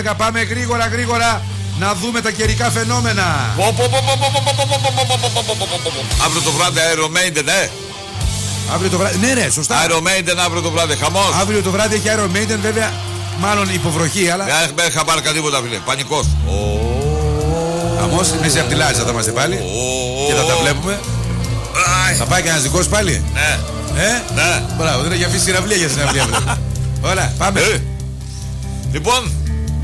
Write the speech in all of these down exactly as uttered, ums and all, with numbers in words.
Πάμε γρήγορα γρήγορα να δούμε τα καιρικά φαινόμενα. Αύριο το βράδυ Iron Maiden, ναι. Αύριο το βράδυ, ναι, ναι, σωστά. Iron Maiden αύριο το βράδυ, χαμός. Αύριο το βράδυ έχει Iron Maiden, βέβαια. Μάλλον υποβροχή, αλλά. Δεν έχει χαμπάρκα τίποτα, φίλε. Πανικός. Χαμός, μέσα από τη Λάρισα θα είμαστε πάλι. Και θα τα βλέπουμε. Θα πάει κανένας δικός πάλι. Ναι. Ε, ναι. Μπράβο, δεν έχει αφήσει συναυλία για συναυλία. Ωραία, πάμε. Λοιπόν.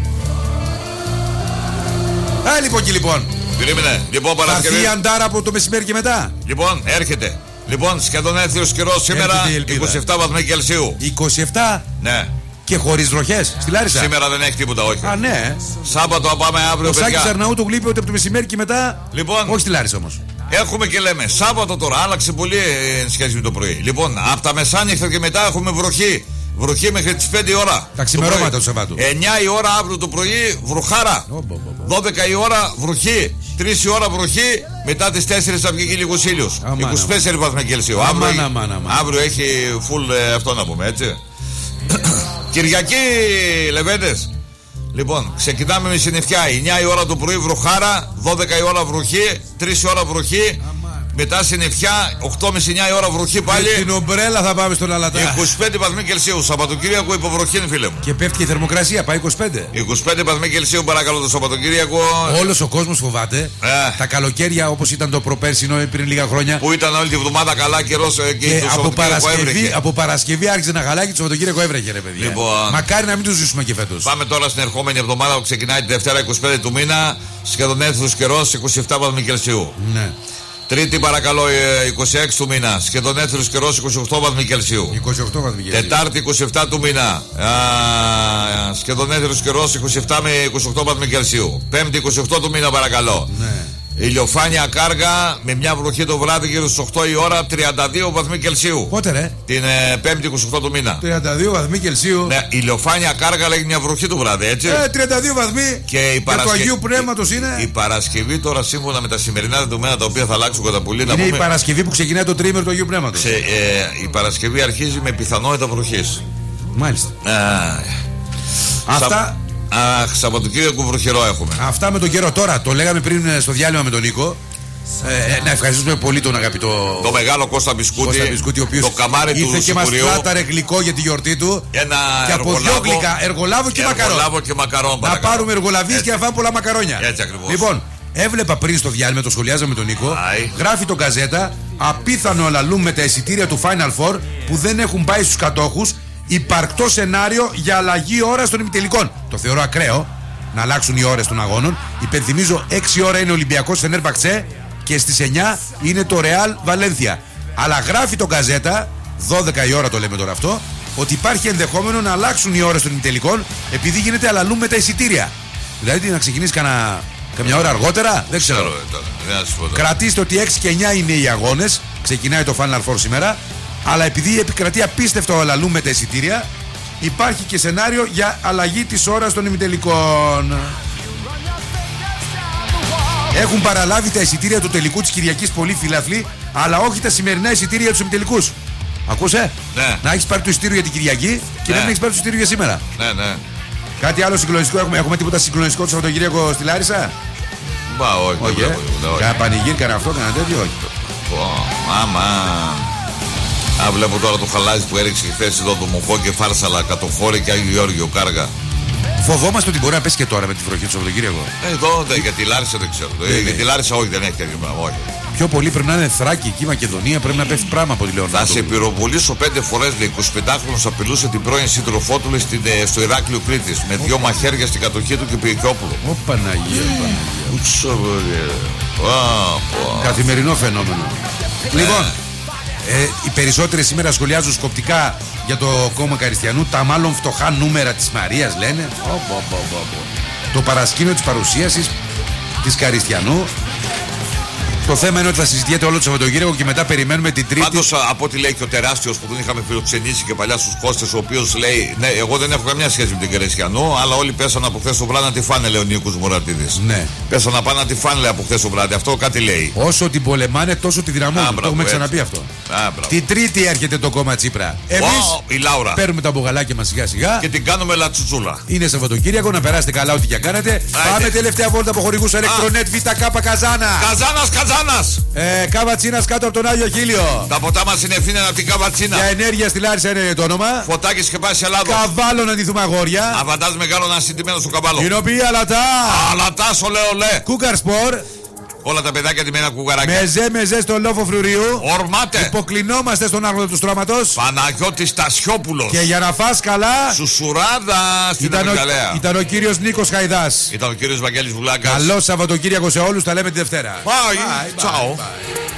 Α, λοιπόν και λοιπόν. Περίμενε. Λοιπόν, Παρασκευή. Θα έρθει η Αντάρα από το μεσημέρι και μετά. Λοιπόν, έρχεται. Λοιπόν, σχεδόν έθριος καιρός σήμερα. είκοσι επτά βαθμοί Κελσίου. είκοσι επτά. Ναι. Και χωρίς βροχές στη Λάρισα. Σήμερα δεν έχει τίποτα, όχι. Α, ναι. Σάββατο πάμε αύριο. Ο Σάκης Αρναούτου γλύπει ότι από το μεσημέρι και μετά. Λοιπόν. Όχι στη Λάρισα όμως. Έχουμε και λέμε. Σάββατο τώρα άλλαξε πολύ εν σχέση με το πρωί. Λοιπόν, από τα μεσάνυχτα και μετά έχουμε βροχή. Βροχή μέχρι τις πέντε η ώρα. Τα ξημερώματα του Σαββάτου. εννιά η ώρα αύριο το πρωί βροχάρα. δώδεκα η ώρα βροχή. τρεις η ώρα βροχή. Μετά τις τέσσερις θα βγει λίγος ήλιος. είκοσι τέσσερα βαθμοί Κελσίου. Αύριο έχει full ε, αυτό να πούμε, έτσι. Κυριακή, λεβέντες. Λοιπόν, ξεκινάμε με συννεφιά. εννιά η ώρα το πρωί βροχάρα. δώδεκα η ώρα βροχή. τρεις η ώρα βροχή. Μετά συννεφιά, οκτώ και μισή εννιά η ώρα βροχή πάλι. Με την ομπρέλα θα πάμε στον Αλατά. είκοσι πέντε βαθμοί Κελσίου. Σαββατοκύριακο υποβροχή, φίλε μου. Και πέφτει και η θερμοκρασία, πάει είκοσι πέντε. είκοσι πέντε βαθμοί Κελσίου, παρακαλώ, το Σαββατοκύριακο. Όλος ο κόσμος φοβάται. Ε. Τα καλοκαίρια όπως ήταν το προπέρσινο πριν λίγα χρόνια. Που ήταν όλη τη βδομάδα καλά καιρός και, και το από Παρασκευή, από Παρασκευή άρχισε να χαλάει και το Σαββατοκύριακο έβρεχε, ρε παιδιά. Λοιπόν, μακάρι να μην το ζήσουμε και φέτος. Πάμε τώρα στην ερχόμενη εβδομάδα που ξεκινάει τη Δευτέρα είκοσι πέντε του μήνα. Σχεδόν έθριος καιρός, είκοσι επτά βαθμοί Κελσίου. Ναι. Τρίτη παρακαλώ είκοσι έξι του μήνα. Σχεδόν έθριος καιρός, είκοσι οκτώ βαθμοί Κελσίου. είκοσι οκτώ βαθμοί Κελσίου. Τετάρτη είκοσι επτά του μήνα. Α, σχεδόν έθριος καιρός, είκοσι επτά με είκοσι οκτώ βαθμοί Κελσίου. Πέμπτη είκοσι οκτώ του μήνα παρακαλώ. Ναι. Ηλιοφάνεια κάργα με μια βροχή το βράδυ γύρω στις οκτώ η ώρα, τριάντα δύο βαθμοί Κελσίου. Πότε ρε? Την ε, Πέμπτη είκοσι οκτώ του μήνα. τριάντα δύο βαθμοί Κελσίου. Ναι, ηλιοφάνεια κάργα λέγει μια βροχή το βράδυ, έτσι. Ε, τριάντα δύο βαθμοί. Και η Παρασκευή. Το Αγίου Πνεύματος είναι. Η Παρασκευή τώρα σύμφωνα με τα σημερινά δεδομένα τα οποία θα αλλάξουν κατά πολύ. Είναι πούμε, η Παρασκευή που ξεκινάει το τρίμηνο του Αγίου Πνεύματος. Σε, ε, η Παρασκευή αρχίζει με πιθανότητα βροχής. Μάλιστα. Α, Αυτά. Σα... Αχ, Σαββατοκύριακο βροχερό έχουμε. Αυτά με τον καιρό τώρα. Το λέγαμε πριν στο διάλειμμα με τον Νίκο. Ε, να ευχαριστήσουμε πολύ τον αγαπητό το μεγάλο Κώστα Μπισκούτη, Κώστα Μπισκούτη, ο οποίος το καμάρι του ήρθε και μας πλάταρε γλυκό για τη γιορτή του. Ένα και από δυο γλυκά, εργολάβο και μακαρόν. Και μακαρόν να πάρουμε εργολαβίες και να φάμε πολλά μακαρόνια. Έτσι ακριβώς. Λοιπόν, έβλεπα πριν στο διάλειμμα, το σχολιάζαμε με τον Νίκο. Άι. Γράφει τον Γκαζέτα, απίθανο αλαλούμ με τα εισιτήρια του Final Four που δεν έχουν πάει στους κατόχους. Υπαρκτό σενάριο για αλλαγή ώρας των ημιτελικών. Το θεωρώ ακραίο να αλλάξουν οι ώρες των αγώνων. Υπενθυμίζω, έξι ώρα είναι ο Ολυμπιακός Φενέρμπαχτσε και στις εννιά είναι το Ρεάλ Βαλένθια. Αλλά γράφει το Γκαζέτα, δώδεκα η ώρα το λέμε τώρα αυτό, ότι υπάρχει ενδεχόμενο να αλλάξουν οι ώρες των ημιτελικών επειδή γίνεται αλαλούμ με τα εισιτήρια. Δηλαδή να ξεκινήσει κανένα, καμιά ώρα αργότερα, δεν ξέρω. ξέρω δεν Κρατήστε ότι έξι και εννιά είναι οι αγώνες, ξεκινάει το Final Four σήμερα. Αλλά επειδή επικρατεί απίστευτο αλαλούμ με τα εισιτήρια, υπάρχει και σενάριο για αλλαγή της ώρας των ημιτελικών. Έχουν παραλάβει τα εισιτήρια του τελικού της Κυριακής πολλοί φιλάθλοι, αλλά όχι τα σημερινά εισιτήρια για τους ημιτελικούς. Ακούσε? Ναι. Να έχεις πάρει το εισιτήριο για την Κυριακή και ναι. να μην έχεις πάρει το εισιτήριο για σήμερα. Ναι, ναι. Κάτι άλλο συγκλονιστικό έχουμε? Έχουμε τίποτα συγκλονιστικό το Σαββατοκύριακο στη Λάρισα? Μπα, όχι. Όχι. Κάνα πανηγύρι, κάνα αυτό, κάνα τέτοιο, όχι. Μάμα. Α, βλέπω τώρα το χαλάζι που έριξε χθες εδώ το Μοχό και Φάρσαλα, Κατοχώρη και Άγιο Γεώργιο Κάργα. Φοβόμαστε ότι μπορεί να πέσει και τώρα με τη βροχή του Σαββατοκύριακο. Ε, εδώ δεν, για τη Λάρισα δεν ξέρω. Ε, για τη Λάρισα όχι, δεν έχει τέτοιο πράγμα. Όχι. Πιο πολύ πρέπει να είναι Θράκη εκεί, Μακεδονία, πρέπει να πέφτει πράγμα από τη Λεωνίδα. Θα σε πυροβολήσω πέντε φορές, λέει. εικοσιπεντάχρονος απειλούσε την πρώην σύντροφό του στο Ηράκλειο Κρήτης με δυο μαχαίρια στην κατοχή του και Πυκιόπουλο. Ω Παναγία, Παναγία. Καθημερινό φαινόμενο. Λοιπόν. Ε, οι περισσότεροι σήμερα σχολιάζουν σκοπτικά για το κόμμα Καριστιανού τα μάλλον φτωχά νούμερα της Μαρίας, λένε. Ο, ο, ο, ο, ο. Το παρασκήνιο της παρουσίασης της Καριστιανού. Το θέμα είναι ότι θα συζητιέται όλο το Σαββατοκύριακο και μετά περιμένουμε την Τρίτη. Πάντως από ό,τι λέει και ο τεράστιος που τον είχαμε φιλοξενήσει και παλιά στους Κώστες, ο οποίος λέει: ναι, εγώ δεν έχω καμιά σχέση με την Κερεσιανό, αλλά όλοι πέσαν από χθες το βράδυ να τη φάνε, λέει ο Νίκος Μουρατίδης. Ναι. Πέσαν να πάνε να τη φάνε, λέει, από χθες το βράδυ. Αυτό κάτι λέει. Όσο την πολεμάνε, τόσο τη δυναμώνουν. Το έχουμε ξαναπεί αυτό. Α, την Τρίτη έρχεται το κόμμα Τσίπρα. Εμείς oh, η Λάουρα. Παίρνουμε τα μπουγαλάκια μας σιγά σιγά και την κάνουμε λατσουτσούλα. Είναι Σαββατοκύριακο, να περάσετε καλά ό,τι και κάνετε. Άιτε. Πάμε τελευταία βόλτα από χορηγούς Electronet ΒΚ Καζάνα. Καζάνας, Καζάνας. Ε, Καβατσίνας κάτω από τον Άγιο Χίλιο. Τα ποτά μας είναι ευθύνη από την Καβατσίνα. Για ενέργεια στη Λάρισα είναι το όνομα. Φωτάκης και πάει σε Ελλάδα. Καβάλο να ντυθούμε αγόρια. Αβαντάζ μεγάλο να συντημένο στο καβάλο. Κοινοποιεί αλατά. Αλατά, ολέ, ολέ. Κούκαρ σπορ. Όλα τα παιδάκια ντυμένα κουκαράκια. Μεζέ, μεζέ στο λόφο φρουρίου. Ορμάτε. Υποκλεινόμαστε στον άγνωστο του στρώματος. Παναγιώτης Τασιόπουλος. Και για να φας καλά. Σουσουράδα στην Αμυγδαλέα. Ήταν ο κύριος Νίκος Χαϊδάς. Ήταν ο κύριος Βαγγέλης Βουλάκας. Καλό Σαββατοκύριακο σε όλους. Τα λέμε τη Δευτέρα. Bye. Ciao.